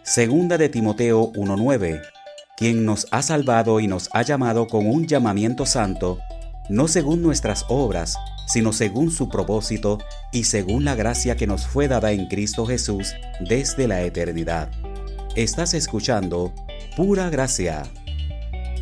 Segunda de Timoteo 1:9, quien nos ha salvado y nos ha llamado con un llamamiento santo, no según nuestras obras, sino según su propósito y según la gracia que nos fue dada en Cristo Jesús desde la eternidad. Estás escuchando Pura Gracia.